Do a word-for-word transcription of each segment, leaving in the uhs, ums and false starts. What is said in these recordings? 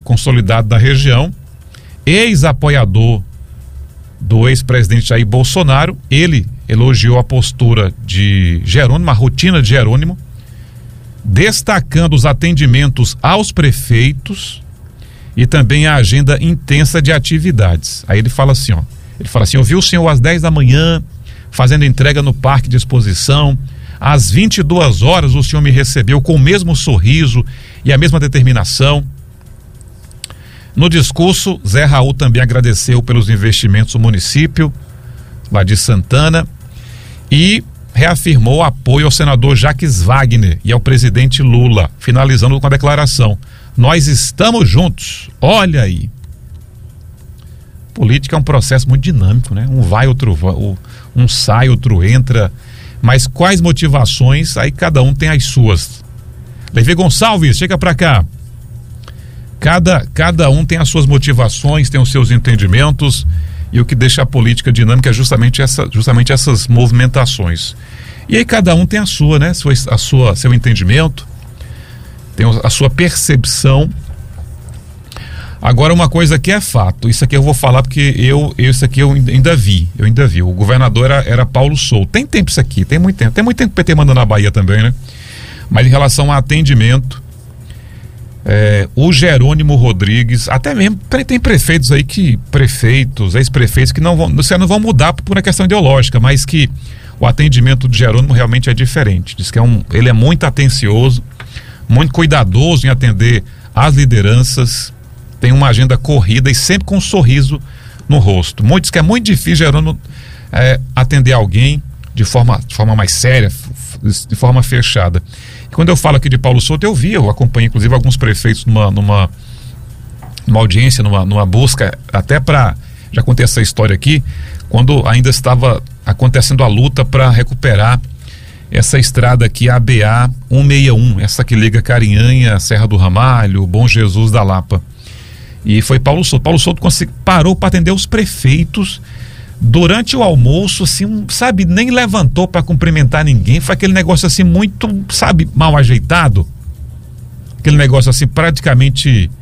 consolidado da região, ex-apoiador do ex-presidente Jair Bolsonaro. Ele elogiou a postura de Jerônimo, a rotina de Jerônimo, destacando os atendimentos aos prefeitos e também a agenda intensa de atividades. Aí ele fala assim, ó, ele fala assim: eu vi o senhor às dez da manhã fazendo entrega no Parque de Exposição, às vinte e duas horas o senhor me recebeu com o mesmo sorriso e a mesma determinação. No discurso, Zé Raul também agradeceu pelos investimentos do município lá de Santana e reafirmou o apoio ao senador Jacques Wagner e ao presidente Lula, finalizando com a declaração: nós estamos juntos, olha aí. Política é um processo muito dinâmico, né? Um vai, outro vai, um sai, outro entra, mas quais motivações? Aí cada um tem as suas. Levi Gonçalves, chega pra cá. Cada, cada um tem as suas motivações, tem os seus entendimentos, e o que deixa a política dinâmica é justamente, essa, justamente essas movimentações. E aí cada um tem a sua, né? Sua, a sua, seu entendimento, tem a sua percepção. Agora, uma coisa que é fato, isso aqui eu vou falar porque eu, eu isso aqui eu ainda vi, eu ainda vi. O governador era, era Paulo Souto. Tem tempo isso aqui, tem muito tempo. Tem muito tempo que o P T manda na Bahia também, né? Mas em relação a atendimento, É, o Jerônimo Rodrigues, até mesmo tem prefeitos aí que, prefeitos, ex-prefeitos que não vão, não vão mudar por uma questão ideológica, mas que o atendimento de Jerônimo realmente é diferente. Diz que é um, ele é muito atencioso, muito cuidadoso em atender as lideranças, tem uma agenda corrida e sempre com um sorriso no rosto. Muito, diz que é muito difícil Jerônimo é, atender alguém de forma, de forma mais séria, de forma fechada. Quando eu falo aqui de Paulo Souto, eu vi, eu acompanhei inclusive alguns prefeitos numa, numa, numa audiência, numa, numa busca, até para, já contei essa história aqui, quando ainda estava acontecendo a luta para recuperar essa estrada aqui, a B A cento e sessenta e um, essa que liga Carinhanha, Serra do Ramalho, Bom Jesus da Lapa. E foi Paulo Souto. Paulo Souto consegui, parou para atender os prefeitos durante o almoço, assim, um, sabe, nem levantou para cumprimentar ninguém, foi aquele negócio assim muito, sabe, mal ajeitado, aquele negócio assim praticamente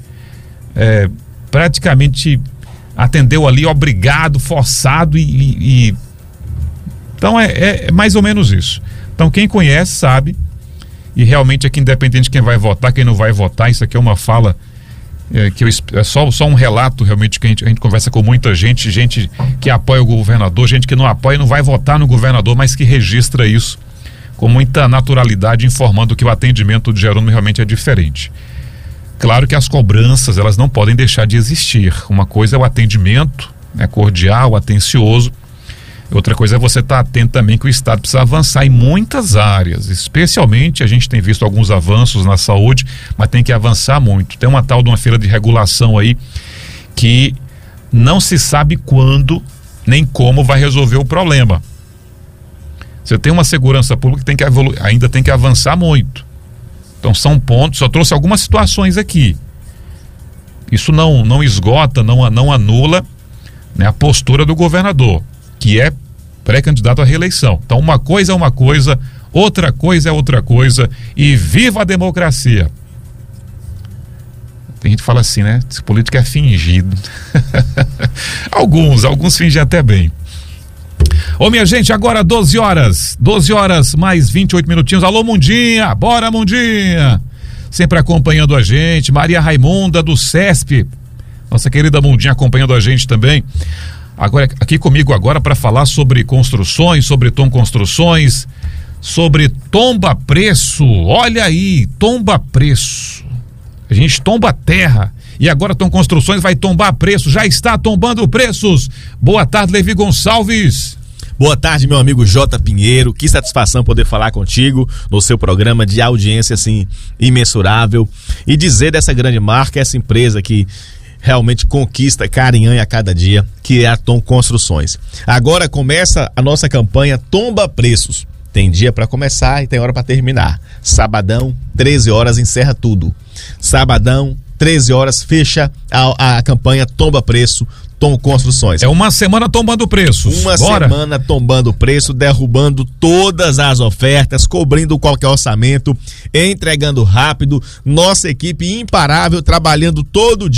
é, praticamente atendeu ali, obrigado, forçado e, e, e... então é, é, é mais ou menos isso. Então quem conhece sabe, e realmente aqui, independente de quem vai votar, quem não vai votar, isso aqui é uma fala É, que eu, é só, só um relato realmente que a gente, a gente conversa com muita gente, gente que apoia o governador, gente que não apoia e não vai votar no governador, mas que registra isso com muita naturalidade, informando que o atendimento de Jerônimo realmente é diferente. Claro que as cobranças, elas não podem deixar de existir. Uma coisa é o atendimento, né, cordial, atencioso. Outra coisa é você estar atento também que o Estado precisa avançar em muitas áreas, especialmente a gente tem visto alguns avanços na saúde, mas tem que avançar muito. Tem uma tal de uma feira de regulação aí que não se sabe quando nem como vai resolver o problema. Você tem uma segurança pública que tem que evolu- ainda tem que avançar muito. Então são pontos, eu trouxe algumas situações aqui. Isso não, não esgota, não, não anula, né, a postura do governador, que é pré-candidato à reeleição. Então uma coisa é uma coisa, outra coisa é outra coisa, e viva a democracia. Tem gente que fala assim, né? Política é fingido. alguns, alguns fingem até bem. Ô minha gente, agora doze horas, doze horas mais vinte e oito minutinhos. Alô Mundinha, bora Mundinha, sempre acompanhando a gente. Maria Raimunda do SESP, nossa querida Mundinha acompanhando a gente também. Agora, aqui comigo agora para falar sobre construções, sobre Tom Construções, sobre tomba preço. Olha aí, tomba preço. A gente tomba terra e agora Tom Construções vai tombar preço, já está tombando preços. Boa tarde, Levi Gonçalves. Boa tarde, meu amigo J. Pinheiro, que satisfação poder falar contigo no seu programa de audiência assim imensurável e dizer dessa grande marca, essa empresa que realmente conquista Carinhanha a cada dia, que é a Tom Construções. Agora começa a nossa campanha Tomba Preços. Tem dia para começar e tem hora para terminar. Sabadão, treze horas, encerra tudo. Sabadão, treze horas, fecha a, a campanha Tomba Preço, Tom Construções. É uma semana tombando preços. Uma Bora. semana tombando preço, derrubando todas as ofertas, cobrindo qualquer orçamento, entregando rápido. Nossa equipe imparável, trabalhando todo dia.